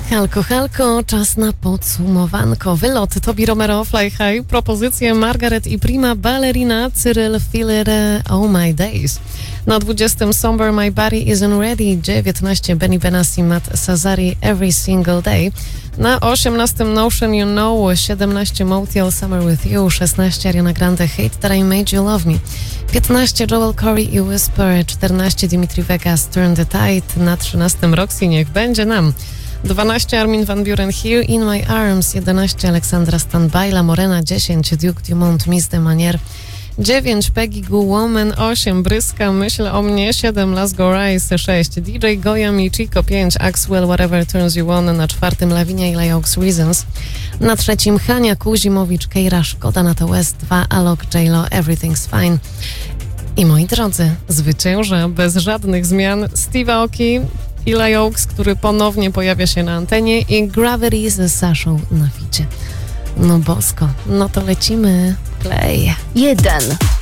Halko, halko, czas na podsumowanko. Wylot Tobi Romero, Fly High, propozycje Margaret i Prima Ballerina, Cyril Filler, Oh My Days. Na 20 Somber My Body Isn't Ready, 19 Benny Benassi, Matt Sazari, Every Single Day. Na 18 Notion You Know, 17 Motel Summer With You, 16 Ariana Grande Hate That I Made You Love Me, 15 Joel Corey i Whisper, 14 Dimitri Vegas Turn the Tide, na 13 Roxy Niech Będzie Nam, 12 Armin van Buuren Here in My Arms, 11 Aleksandra Stan, Baila Morena, 10 Duke Dumont Miss de Manier, 9 Peggy Goo Woman, 8 Bryska Myśl o mnie, 7 Las Go Rise, 6 DJ Goya Michiko, 5 Axwell Whatever Turns You On, na 4 Lavinia i Laux Reasons, na 3 Hania Kuzimowicz, Keira Szkoda, na to West, 2 Alok, J-Lo, Everything's Fine. I moi drodzy, zwycięża bez żadnych zmian Steve Aoki i Laux, który ponownie pojawia się na antenie, i Gravity z Saszą na ficie. No bosko, no to lecimy. Play. 1.